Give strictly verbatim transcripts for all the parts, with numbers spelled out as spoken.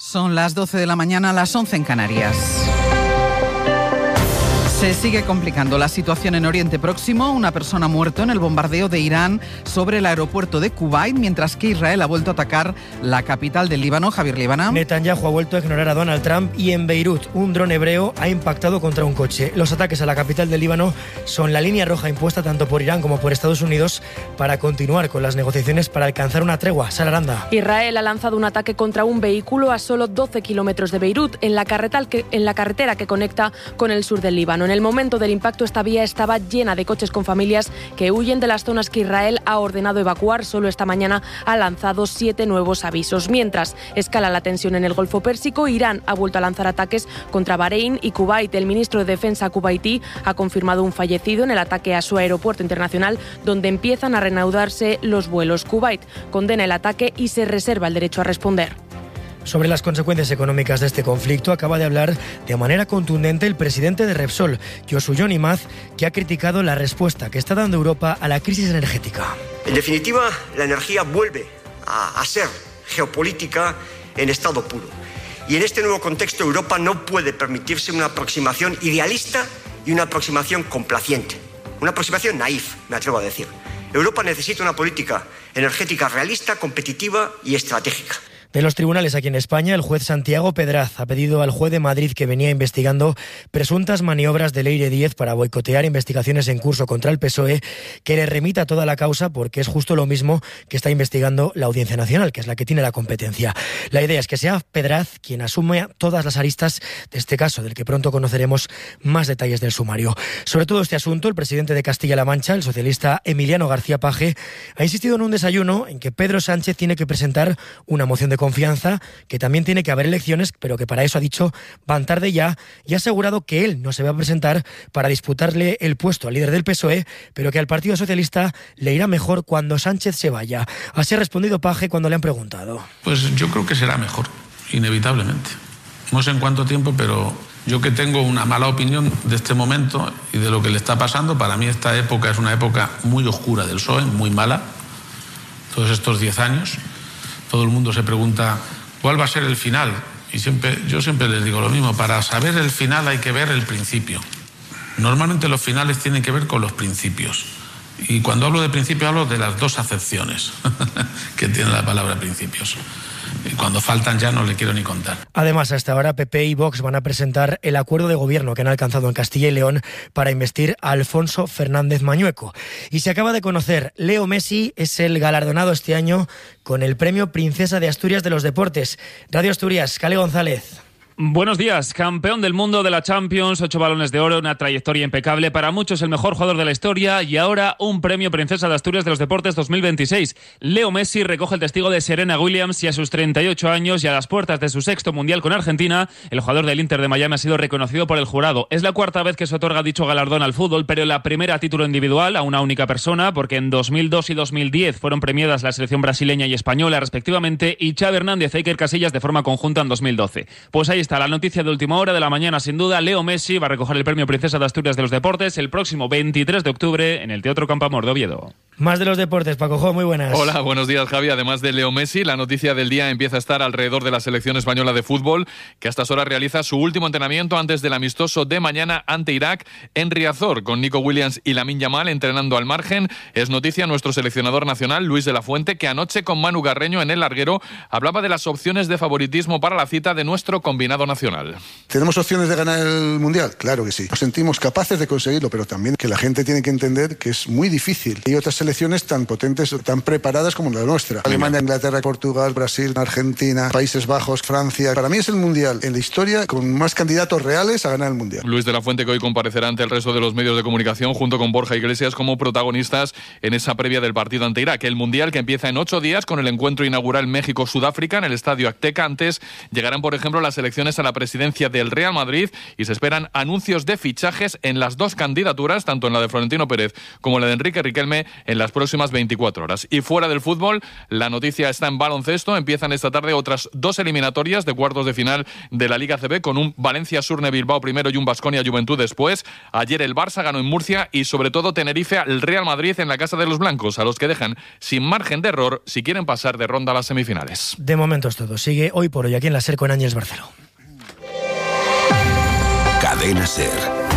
Son las doce de la mañana, las once en Canarias. Se sigue complicando la situación en Oriente Próximo. Una persona ha muerto en el bombardeo de Irán sobre el aeropuerto de Kuwait, mientras que Israel ha vuelto a atacar la capital del Líbano. Javier Líbana. Netanyahu ha vuelto a ignorar a Donald Trump y en Beirut un dron hebreo ha impactado contra un coche. Los ataques a la capital del Líbano son la línea roja impuesta tanto por Irán como por Estados Unidos para continuar con las negociaciones para alcanzar una tregua. Sara Aranda. Israel ha lanzado un ataque contra un vehículo a solo doce kilómetros de Beirut, en la carretera que, en la carretera que conecta con el sur del Líbano. En el momento del impacto, esta vía estaba llena de coches con familias que huyen de las zonas que Israel ha ordenado evacuar. Solo esta mañana ha lanzado siete nuevos avisos. Mientras escala la tensión en el Golfo Pérsico, Irán ha vuelto a lanzar ataques contra Bahrein y Kuwait. El ministro de Defensa kuwaití ha confirmado un fallecido en el ataque a su aeropuerto internacional, donde empiezan a reanudarse los vuelos. Kuwait condena el ataque y se reserva el derecho a responder. Sobre las consecuencias económicas de este conflicto acaba de hablar de manera contundente el presidente de Repsol, Josu Jon Imaz, que ha criticado la respuesta que está dando Europa a la crisis energética. En definitiva, la energía vuelve a, a ser geopolítica en estado puro. Y en este nuevo contexto, Europa no puede permitirse una aproximación idealista y una aproximación complaciente. Una aproximación naif, me atrevo a decir. Europa necesita una política energética realista, competitiva y estratégica. De los tribunales aquí en España, el juez Santiago Pedraz ha pedido al juez de Madrid, que venía investigando presuntas maniobras de Leire Díez para boicotear investigaciones en curso contra el P S O E, que le remita toda la causa, porque es justo lo mismo que está investigando la Audiencia Nacional, que es la que tiene la competencia. La idea es que sea Pedraz quien asume todas las aristas de este caso, del que pronto conoceremos más detalles del sumario. Sobre todo este asunto, el presidente de Castilla-La Mancha, el socialista Emiliano García Paje, ha insistido en un desayuno en que Pedro Sánchez tiene que presentar una moción de confianza, que también tiene que haber elecciones, pero que para eso, ha dicho, van tarde ya, y ha asegurado que él no se va a presentar para disputarle el puesto al líder del P S O E, pero que al Partido Socialista le irá mejor cuando Sánchez se vaya. Así ha respondido Paje cuando le han preguntado. Pues yo creo que será mejor, inevitablemente. No sé en cuánto tiempo, pero yo, que tengo una mala opinión de este momento y de lo que le está pasando, para mí esta época es una época muy oscura del P S O E, muy mala, todos estos diez años. Todo el mundo se pregunta cuál va a ser el final, y siempre, yo siempre les digo lo mismo: para saber el final hay que ver el principio. Normalmente los finales tienen que ver con los principios, y cuando hablo de principios hablo de las dos acepciones que tiene la palabra principios. Y cuando faltan ya no le quiero ni contar. Además, hasta ahora P P y Vox van a presentar el acuerdo de gobierno que han alcanzado en Castilla y León para investir a Alfonso Fernández Mañueco. Y se acaba de conocer, Leo Messi es el galardonado este año con el premio Princesa de Asturias de los Deportes. Radio Asturias, Cale González. Buenos días, campeón del mundo de la Champions, ocho balones de oro, una trayectoria impecable, para muchos el mejor jugador de la historia, y ahora un premio Princesa de Asturias de los Deportes dos mil veintiséis. Leo Messi recoge el testigo de Serena Williams, y a sus treinta y ocho años y a las puertas de su sexto mundial con Argentina, el jugador del Inter de Miami ha sido reconocido por el jurado. Es la cuarta vez que se otorga dicho galardón al fútbol, pero la primera a título individual a una única persona, porque en dos mil dos y dos mil diez fueron premiadas la selección brasileña y española respectivamente, y Xavi Hernández e Iker Casillas de forma conjunta en dos mil doce. Pues ahí está la noticia de última hora de la mañana, sin duda. Leo Messi va a recoger el premio Princesa de Asturias de los Deportes el próximo veintitrés de octubre en el Teatro Campo Amor de Oviedo. Más de los deportes, Paco Jo, muy buenas. Hola, buenos días, Javi. Además de Leo Messi, la noticia del día empieza a estar alrededor de la selección española de fútbol, que a estas horas realiza su último entrenamiento antes del amistoso de mañana ante Irak en Riazor, con Nico Williams y Lamine Yamal entrenando al margen. Es noticia nuestro seleccionador nacional, Luis de la Fuente, que anoche con Manu Garreño en el larguero hablaba de las opciones de favoritismo para la cita de nuestro combinado nacional. ¿Tenemos opciones de ganar el Mundial? Claro que sí. Nos sentimos capaces de conseguirlo, pero también que la gente tiene que entender que es muy difícil. Hay otras selecciones tan potentes, tan preparadas como la nuestra. Alemania, Inglaterra, Portugal, Brasil, Argentina, Países Bajos, Francia. Para mí es el Mundial en la historia con más candidatos reales a ganar el Mundial. Luis de la Fuente, que hoy comparecerá ante el resto de los medios de comunicación junto con Borja Iglesias como protagonistas en esa previa del partido ante Irak. El Mundial que empieza en ocho días con el encuentro inaugural México-Sudáfrica en el Estadio Azteca. Antes llegarán, por ejemplo, las selecciones elecciones a la presidencia del Real Madrid y se esperan anuncios de fichajes en las dos candidaturas, tanto en la de Florentino Pérez como en la de Enrique Riquelme, en las próximas veinticuatro horas. Y fuera del fútbol, la noticia está en baloncesto. Empiezan esta tarde otras dos eliminatorias de cuartos de final de la Liga A C B, con un Valencia-Surne Bilbao primero y un Baskonia Juventud después. Ayer el Barça ganó en Murcia y sobre todo Tenerife al Real Madrid en la casa de los blancos, a los que dejan sin margen de error si quieren pasar de ronda a las semifinales. De momento es todo. Sigue Hoy por Hoy aquí en la SER con Ángels Barceló. Cadena SER.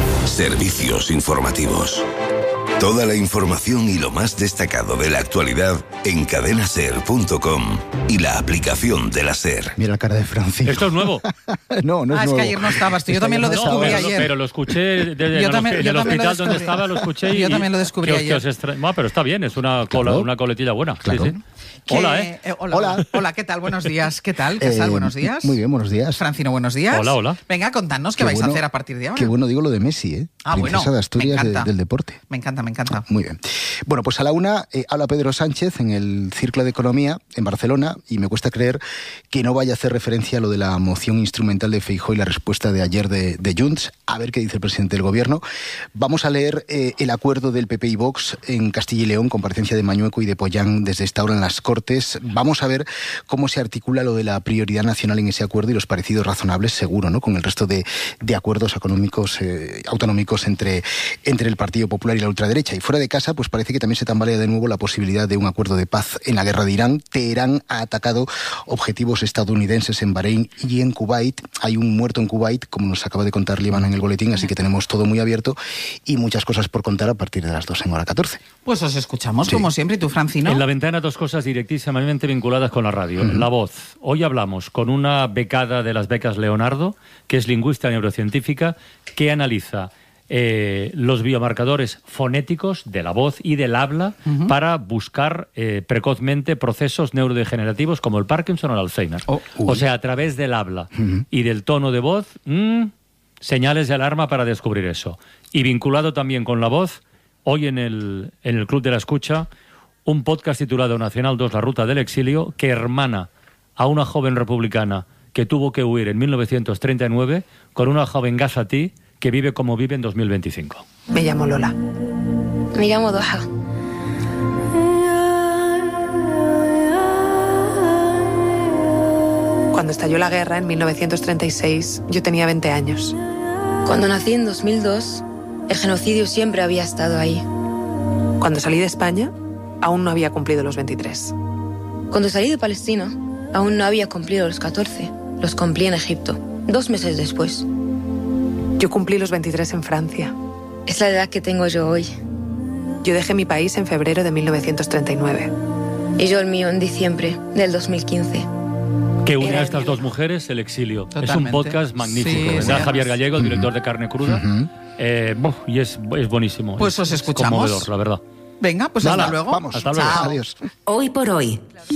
Servicios informativos. Toda la información y lo más destacado de la actualidad en cadena ser punto com y la aplicación de la SER. Mira la cara de Francisco. ¿Esto es nuevo? no, no es ah, nuevo. es que ayer no estabas tú. Yo también lo descubrí no, pero, ayer. Pero lo escuché desde el hospital donde estaba, lo escuché y... Yo también lo descubrí que, ayer. Que os extra... no, pero está bien, es una, cola, claro. una coletilla buena. Claro. Sí, sí. Que, hola, ¿eh? eh hola, hola. Hola, ¿qué tal? Buenos días. ¿Qué tal? ¿Qué Eh, tal? Buenos días. Muy bien, buenos días. Francino, buenos días. Hola, hola. Venga, contadnos qué, qué vais bueno, a hacer a partir de ahora. Qué bueno digo lo de Messi, ¿eh? Ah, Princesa bueno, de Asturias me de, del deporte. Me encanta, me encanta. Muy bien. Bueno, pues a la una eh, habla Pedro Sánchez en el Círculo de Economía en Barcelona y me cuesta creer que no vaya a hacer referencia a lo de la moción instrumental de Feijóo y la respuesta de ayer de, de Junts. A ver qué dice el presidente del Gobierno. Vamos a leer eh, el acuerdo del P P y Vox en Castilla y León, comparecencia de Mañueco y de Pollán desde esta hora en las Cortes. Vamos a ver cómo se articula lo de la prioridad nacional en ese acuerdo y los parecidos razonables, seguro, ¿no?, con el resto de, de acuerdos económicos eh, autonómicos entre, entre el Partido Popular y la ultraderecha. Y fuera de casa, pues parece que también se tambalea de nuevo la posibilidad de un acuerdo de paz en la guerra de Irán. Teherán ha atacado objetivos estadounidenses en Bahrein y en Kuwait. Hay un muerto en Kuwait, como nos acaba de contar Líbana en el boletín, así que tenemos todo muy abierto y muchas cosas por contar a partir de las dos en hora catorce. Pues os escuchamos, sí. como siempre. ¿Y tú, Francino? En la ventana, dos cosas directísimamente vinculadas con la radio. Uh-huh. La voz. Hoy hablamos con una becada de las becas Leonardo, que es lingüista neurocientífica, que analiza Eh, los biomarcadores fonéticos de la voz y del habla uh-huh. para buscar eh, precozmente procesos neurodegenerativos como el Parkinson o el Alzheimer. Oh, o sea, a través del habla uh-huh. y del tono de voz, mmm, señales de alarma para descubrir eso. Y vinculado también con la voz, hoy en el, en el Club de la Escucha, un podcast titulado Nacional dos, la ruta del exilio, que hermana a una joven republicana que tuvo que huir en mil novecientos treinta y nueve con una joven gazatí que vive como vive en dos mil veinticinco. Me llamo Lola. Me llamo Doha. Cuando estalló la guerra en mil novecientos treinta y seis, yo tenía veinte años. Cuando nací en dos mil dos, el genocidio siempre había estado ahí. Cuando salí de España, aún no había cumplido los veintitrés. Cuando salí de Palestina, aún no había cumplido los catorce. Los cumplí en Egipto, dos meses después. Yo cumplí los veintitrés en Francia. Es la edad que tengo yo hoy. Yo dejé mi país en febrero de mil novecientos treinta y nueve. Y yo el mío en diciembre del dos mil quince. Que une a estas dos mujeres el exilio. Totalmente. Es un podcast magnífico. Sí, ¿Verdad? sí, Javier Gallego, el director uh-huh. de Carne Cruda. Uh-huh. Eh, boh, y es, es buenísimo. Pues os es escuchamos. Conmovedor, la verdad. Venga, pues Nada, hasta luego. Vamos. Hasta luego. Chao. Adiós. Hoy por hoy.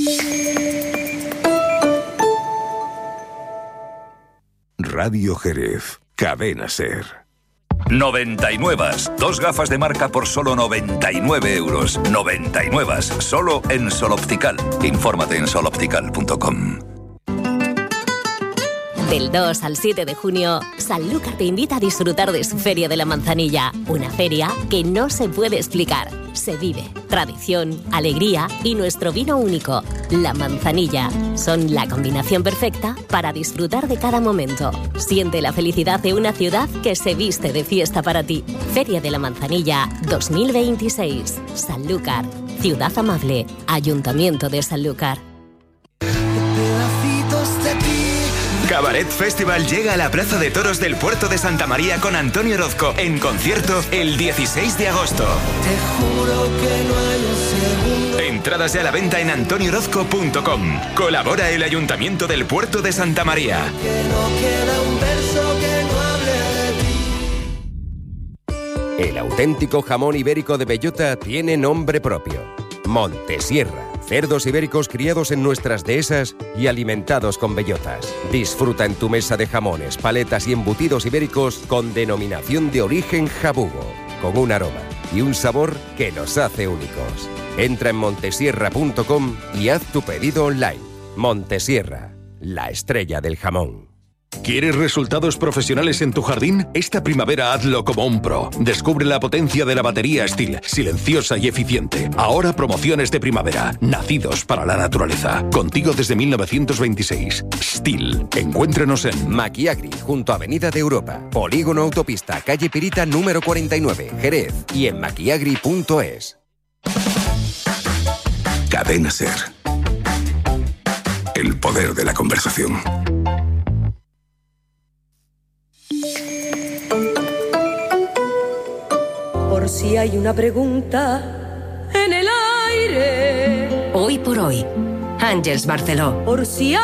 Radio Jerez. Cadena SER. noventa y nueve. Dos gafas de marca por solo noventa y nueve euros. noventa y nueve. Solo en Sol Optical. Infórmate en sol optical punto com. Del dos al siete de junio, Sanlúcar te invita a disfrutar de su Feria de la Manzanilla. Una feria que no se puede explicar. Se vive tradición, alegría y nuestro vino único, La Manzanilla. Son la combinación perfecta para disfrutar de cada momento. Siente la felicidad de una ciudad que se viste de fiesta para ti. Feria de la Manzanilla dos mil veintiséis. Sanlúcar. Ciudad amable. Ayuntamiento de Sanlúcar. Cabaret Festival llega a la Plaza de Toros del Puerto de Santa María con Antonio Orozco en concierto el dieciséis de agosto. Te juro que no hay un segundo. Entradas ya a la venta en antonio orozco punto com. Colabora el Ayuntamiento del Puerto de Santa María. Que no queda un verso que no hable de ti. El auténtico jamón ibérico de bellota tiene nombre propio: Montesierra. Cerdos ibéricos criados en nuestras dehesas y alimentados con bellotas. Disfruta en tu mesa de jamones, paletas y embutidos ibéricos con denominación de origen jabugo, con un aroma y un sabor que nos hace únicos. Entra en montesierra punto com y haz tu pedido online. Montesierra, la estrella del jamón. ¿Quieres resultados profesionales en tu jardín? Esta primavera hazlo como un pro. Descubre la potencia de la batería Stihl, silenciosa y eficiente. Ahora promociones de primavera, nacidos para la naturaleza. Contigo desde mil novecientos veintiséis. Stihl. Encuéntrenos en Maquiagri, junto a Avenida de Europa. Polígono Autopista, calle Pirita número cuarenta y nueve, Jerez. Y en maquiagri punto es. Cadena Ser. El poder de la conversación. Por si hay una pregunta en el aire. Hoy por hoy, Àngels Barceló. Por si hay